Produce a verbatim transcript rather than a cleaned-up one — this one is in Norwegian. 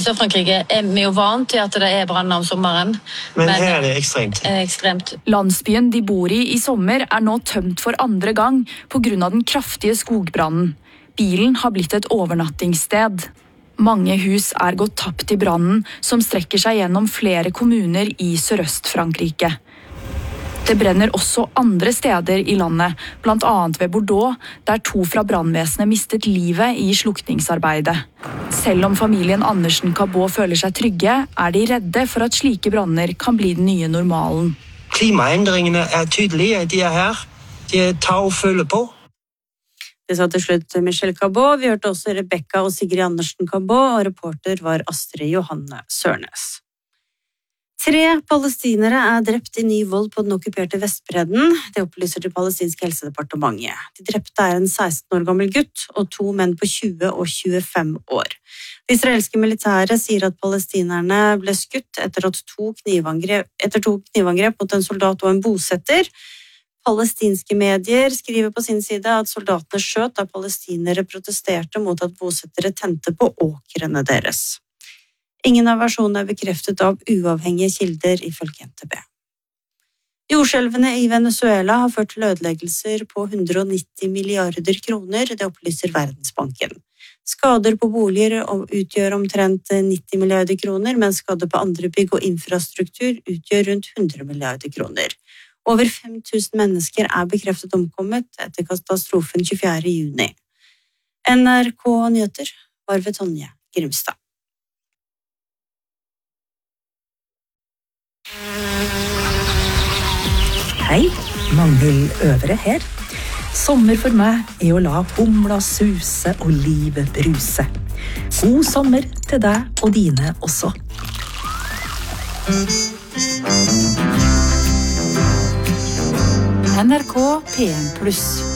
Sør-Frankrike er vi jo vant til at det er branner om sommeren. Men, men her er det ekstremt. Er ekstremt. Landsbyen de bor i i sommer er nå tømt for andre gang på grunn av den kraftige skogbrannen. Bilen har blitt et overnattingssted. Mange hus er gått tapt i brannen, som strekker seg gjennom flere kommuner i Sørøst-Frankrike. Det brenner også andre steder i landet, blant annet ved Bordeaux, der to fra brannvesenet mistet livet i slukningsarbeidet. Selv om familien Andersen Cabot føler seg trygge, er de redde for at slike branner kan bli den nye normalen. Klimaendringene er tydelige, de er her. De tar og følger på. Det sa til slutt Michelle Cabot. Vi hørte også Rebecca og Sigrid Andersen Cabot, og reporter var Astrid Johanne Sørnes. Tre palestinere er drept i ny vold på den okkuperte Vestbredden. Det opplyser det palestinske helsedepartementet. De drepte er en seksten år gammel gutt og to menn på tjue og tjuefem år. Det israelske militæret sier at palestinerne ble skutt etter, at to, knivangrep, etter to knivangrep mot en soldat og en bosetter. Palestinske medier skriver på sin side at soldatene skjøt da palestinere protesterte mot at bosettere tente på åkrene deres. Ingen av versjonene er bekreftet av uavhengige kilder ifølge N T B. Jordskjelvene i Venezuela har ført til ødeleggelser på hundre og nitti milliarder kroner, det opplyser Verdensbanken. Skader på boliger utgjør omtrent nitti milliarder kroner, mens skader på andre bygg og infrastruktur utgjør rundt hundre milliarder kroner. Over fem tusen mennesker er bekreftet omkommet etter katastrofen tjuefjerde juni. N R K Nyheter var ved Tonje Grimstad. Hei, Magnhild Øvre her. Sommer for meg er å la humla suse og livet bruse. God sommer til deg og dine også. N R K P en pluss.